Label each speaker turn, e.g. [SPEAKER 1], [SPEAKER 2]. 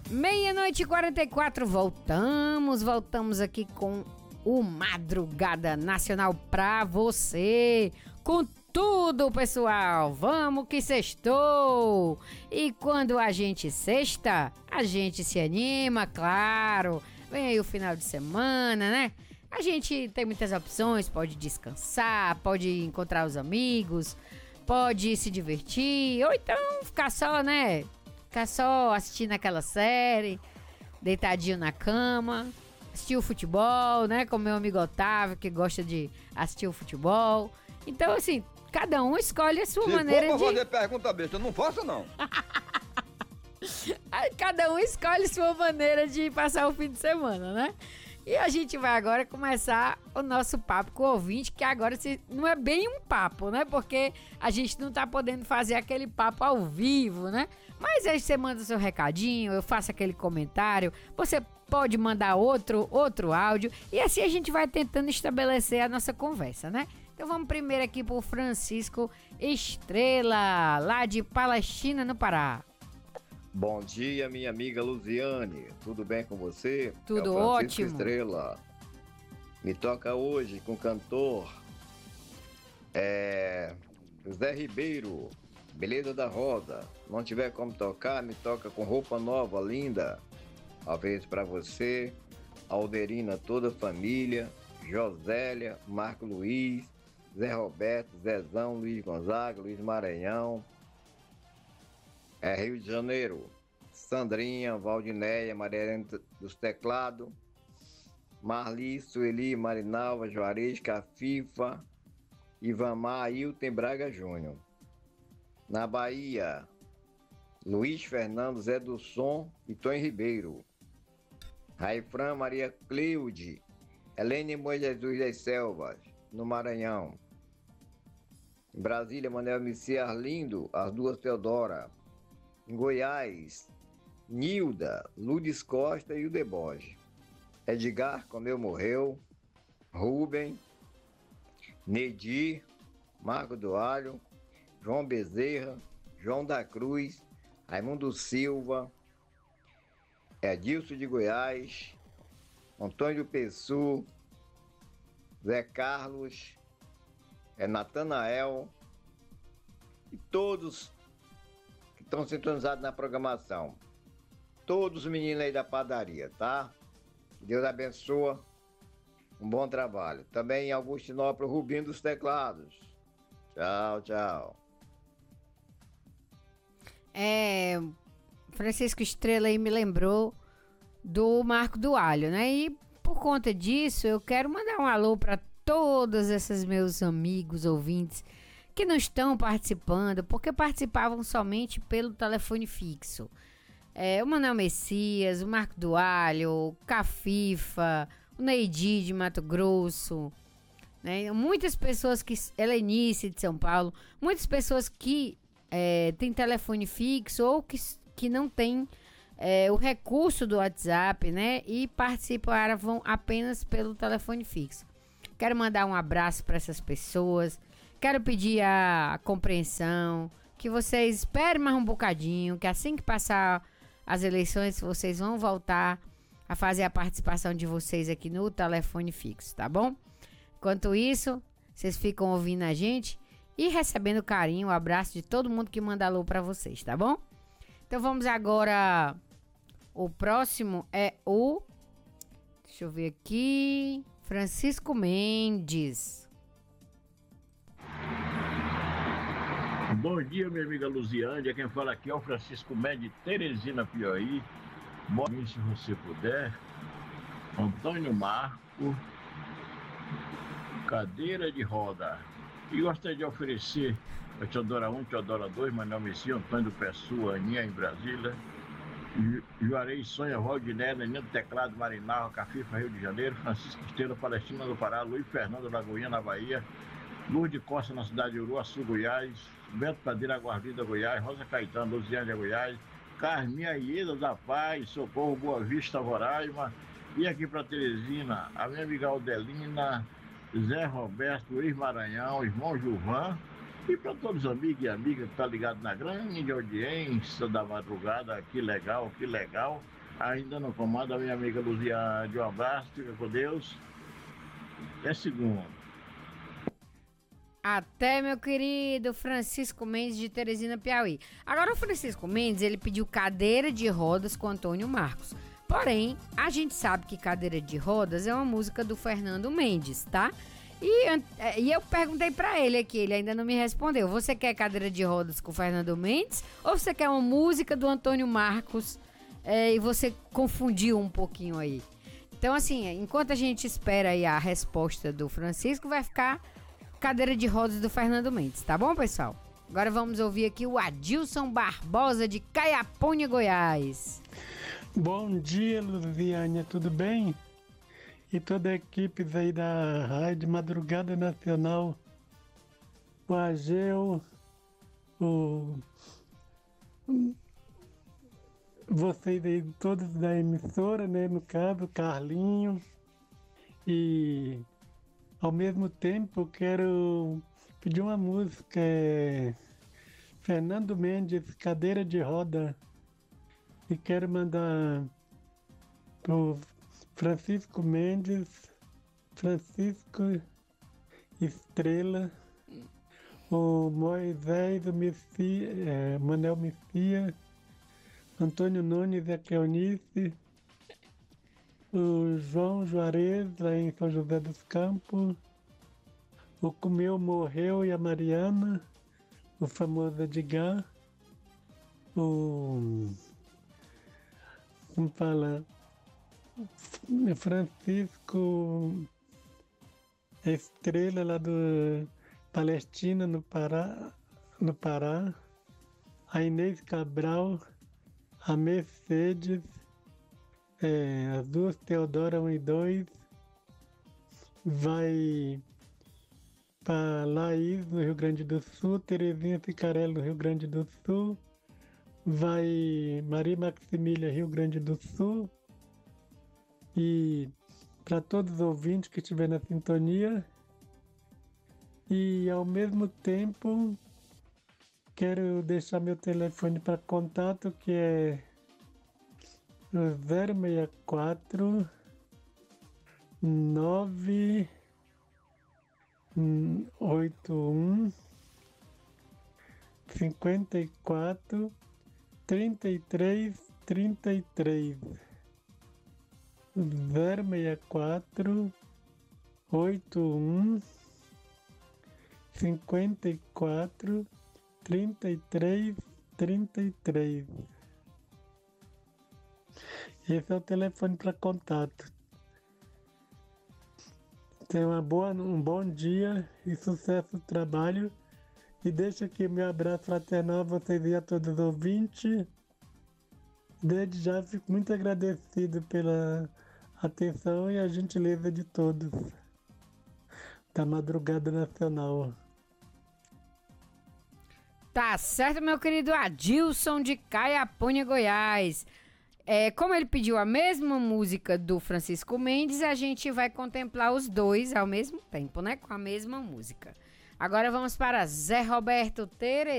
[SPEAKER 1] Meia-noite e 44, voltamos aqui com o Madrugada Nacional pra você, com tudo, pessoal. Vamos que sextou. E quando a gente sexta, a gente se anima, claro. Vem aí o final de semana, né? A gente tem muitas opções, pode descansar, pode encontrar os amigos, pode se divertir, ou então ficar só, né? Ficar só assistindo aquela série, deitadinho na cama, assistir o futebol, né? Como meu amigo Otávio, que gosta de assistir o futebol. Então, assim, cada um escolhe a sua maneira de...
[SPEAKER 2] Se for pra fazer pergunta besta, não faça, não.
[SPEAKER 1] Cada um escolhe sua maneira de passar o fim de semana, né? E a gente vai agora começar o nosso papo com o ouvinte, que agora não é bem um papo, né? Porque a gente não tá podendo fazer aquele papo ao vivo, né? Mas aí você manda seu recadinho, eu faço aquele comentário, você pode mandar outro áudio, e assim a gente vai tentando estabelecer a nossa conversa, né? Então vamos primeiro aqui pro Francisco Estrela, lá de Palestina, no Pará.
[SPEAKER 3] Bom dia, minha amiga Luziane. Tudo bem com você?
[SPEAKER 1] Tudo
[SPEAKER 3] é o Francisco
[SPEAKER 1] ótimo.
[SPEAKER 3] Estrela. Me toca hoje com o cantor Zé Ribeiro, Beleza da Rosa. Não tiver como tocar, me toca com Roupa Nova, Linda. Talvez para você, Alderina, toda a família, Josélia, Marco Luiz, Zé Roberto, Zezão, Luiz Gonzaga, Luiz Maranhão. Rio de Janeiro, Sandrinha, Valdinéia, Maria dos Teclados, Marli, Sueli, Marinalva, Juarez, Cafifa, Ivamar, Ailton Braga Júnior. Na Bahia, Luiz Fernando, Zé do Som e Tony Ribeiro. Raifran, Maria Cleude, Helene Moisés Jesus das Selvas, no Maranhão. Em Brasília, Manuel Messi Arlindo, as duas Teodora. Em Goiás, Nilda, Lourdes Costa e o Deboge. Edgar, como eu morreu. Rubem, Nedir, Marco do Alho, João Bezerra, João da Cruz, Raimundo Silva, Edilson de Goiás, Antônio Pessu, Zé Carlos, Natanael e todos que estão sintonizados na programação. Todos os meninos aí da padaria, tá? Deus abençoe. Um bom trabalho. Também em Augustinópolis, Rubinho dos Teclados. Tchau, tchau.
[SPEAKER 1] Francisco Estrela aí me lembrou do Marco do Alho, né? E por conta disso, eu quero mandar um alô para todos esses meus amigos ouvintes que não estão participando, porque participavam somente pelo telefone fixo. O Manuel Messias, o Marco do Alho, o Cafifa, o Neidi de Mato Grosso, né? Muitas pessoas que... Helenice de São Paulo, muitas pessoas que têm telefone fixo ou que não têm o recurso do WhatsApp, né? E participavam apenas pelo telefone fixo. Quero mandar um abraço para essas pessoas. Quero pedir a compreensão, que vocês esperem mais um bocadinho, que assim que passar as eleições, vocês vão voltar a fazer a participação de vocês aqui no telefone fixo, tá bom? Enquanto isso, vocês ficam ouvindo a gente e recebendo carinho, o abraço de todo mundo que manda alô pra vocês, tá bom? Então vamos agora, o próximo é o... Deixa eu ver aqui... Francisco Mendes.
[SPEAKER 4] Bom dia, minha amiga Luziane. Quem fala aqui é o Francisco Mendes, Teresina, Piauí. Bom dia, se você puder. Antônio Marco, cadeira de roda. E gostaria de oferecer a Teodora 1, Teodora 2, Manuel Messias, Antônio Pessoa, Aninha em Brasília, Juarez Sonha, Valdiné, Nenê do Teclado, Marinalva, Cafifa, Rio de Janeiro, Francisco Estrela, Palestina do Pará, Luiz Fernando, Lagoinha, na Bahia, Lourdes Costa, na cidade de Uruaçu, Goiás, Beto Padeira, Aguardida, Goiás, Rosa Caetano, Luziânia, Goiás, Carminha Ieda da Paz, Socorro, Boa Vista, Roraima, e aqui para Teresina, a minha amiga Aldelina, Zé Roberto, Luiz Maranhão, irmão Gilvan, e para todos os amigos e amigas que estão ligados na grande audiência da madrugada, que legal, Ainda não comanda a minha amiga Luzia de um abraço, fica com Deus. É segundo.
[SPEAKER 1] Até, meu querido Francisco Mendes de Teresina, Piauí. Agora o Francisco Mendes, ele pediu cadeira de rodas com Antônio Marcos. Porém, a gente sabe que cadeira de rodas é uma música do Fernando Mendes, tá? E eu perguntei pra ele aqui, ele ainda não me respondeu. Você quer cadeira de rodas com o Fernando Mendes? Ou você quer uma música do Antônio Marcos? E você confundiu um pouquinho aí. Então, assim, enquanto a gente espera aí a resposta do Francisco, vai ficar cadeira de rodas do Fernando Mendes, tá bom, pessoal? Agora vamos ouvir aqui o Adilson Barbosa de Caiapônia, Goiás.
[SPEAKER 5] Bom dia, Luziânia, tudo bem? E toda a equipe aí da Rádio Madrugada Nacional, o Ageu, vocês aí, todos da emissora, né? No caso, o Carlinho. E ao mesmo tempo eu quero pedir uma música, Fernando Mendes, Cadeira de Roda. E quero mandar pro Francisco Mendes, Francisco Estrela, o Moisés, o Manel Messias, Antônio Nunes e a Cleonice, o João Juarez, lá em São José dos Campos, o Comeu Morreu e a Mariana, o famoso Edgar, como fala, Francisco Estrela, lá do Palestina, no Pará, a Inês Cabral, a Mercedes, as duas Teodora 1 e 2, vai para Laís, no Rio Grande do Sul, Terezinha Ficarelli, no Rio Grande do Sul, vai Maria Maximília, Rio Grande do Sul. E para todos os ouvintes que estiverem na sintonia. E ao mesmo tempo quero deixar meu telefone para contato, que é o 064 981 54 33 33. 064 81 54 33 33. Esse é o telefone para contato. Tenha um bom dia e sucesso no trabalho. E deixo aqui meu abraço fraternal a vocês e a todos os ouvintes. Desde já fico muito agradecido pela atenção e a gentileza de todos da Madrugada Nacional.
[SPEAKER 1] Tá certo, meu querido Adilson de Caiapônia, Goiás. Como ele pediu a mesma música do Francisco Mendes, a gente vai contemplar os dois ao mesmo tempo, né? Com a mesma música. Agora vamos para Zé Roberto Terezinha.